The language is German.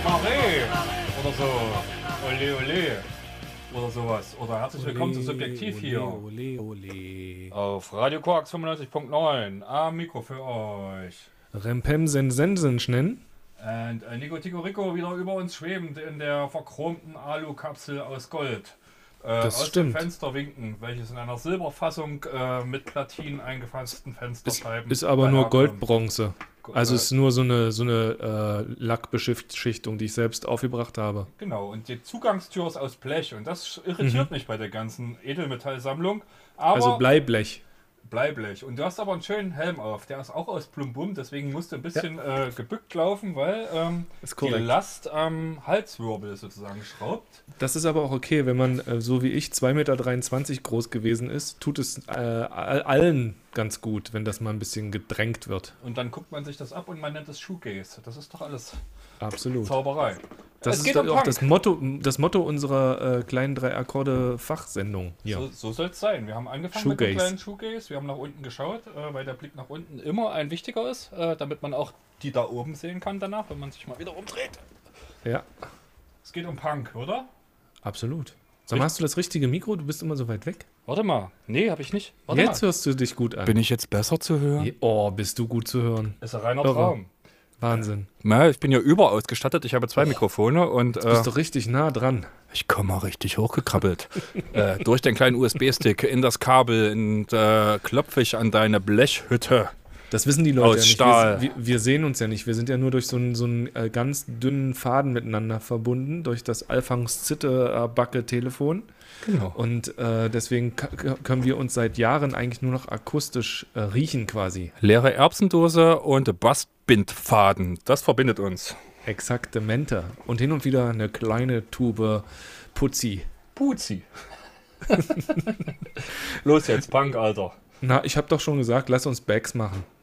Mare oder so. Ole, ole. Oder sowas. Oder herzlich willkommen zu Subjektiv hier. Ole, ole. Auf Radio Koax 95.9. Am Mikro für euch. Rempem Sensen schnennen. Und Nico Tico Rico wieder über uns schwebend in der verchromten Alu-Kapsel aus Gold. Das aus stimmt. dem Fenster winken, welches in einer Silberfassung mit Platinen eingefassten Fensterscheiben. Ist aber nur Goldbronze. Goldbronze. Also es ist nur so eine Lackbeschichtung, die ich selbst aufgebracht habe. Genau, und die Zugangstür ist aus Blech und das irritiert mich bei der ganzen Edelmetallsammlung. Aber Also Bleiblech. Bleiblech. Und du hast aber einen schönen Helm auf, der ist auch aus Plumbum, deswegen musst du ein bisschen gebückt laufen, weil Ist die korrekt. Last am Halswirbel sozusagen schraubt. Das ist aber auch okay, wenn man so wie ich 2,23 Meter groß gewesen ist, tut es allen ganz gut, wenn das mal ein bisschen gedrängt wird. Und dann guckt man sich das ab und man nennt es Shoegaze. Das ist doch alles Absolut. Zauberei. Das Es ist geht doch um auch Punk. das Motto unserer kleinen 3-Akkorde-Fachsendung hier. So soll es sein. Wir haben angefangen mit dem Shoegaze. kleinen Shoegaze. Wir haben nach unten geschaut, weil der Blick nach unten immer ein wichtiger ist, damit man auch die da oben sehen kann danach, wenn man sich mal wieder umdreht. Ja, Es geht um Punk, oder? absolut. Sag mal, hast du das richtige Mikro? Du bist immer so weit weg. Warte mal. Nee, habe ich nicht. Warte Jetzt hörst du dich gut an. Bin ich jetzt besser zu hören? Oh, bist du gut zu hören. mal. Ist ein reiner Irre. Traum. Wahnsinn. Na, ich bin ja überausgestattet. Ich habe 2 Mikrofone und Du bist doch richtig nah dran. ich komme mal richtig hochgekrabbelt. Durch den kleinen USB-Stick in das Kabel und klopfe ich an deine Blechhütte. Das wissen die Leute Aus ja nicht. Stahl. Wir sehen uns ja nicht. Wir sind ja nur durch so einen ganz dünnen Faden miteinander verbunden, durch das Alphons Zitte-Backe-Telefon. Genau. Und deswegen können wir uns seit Jahren eigentlich nur noch akustisch riechen quasi. Leere Erbsendose und Bassbindfaden. Das verbindet uns. Exaktamente. Und hin und wieder eine kleine Tube Putzi. Puzi. Los jetzt, Punk, Alter. Na, ich habe doch schon gesagt, lass uns Bags machen.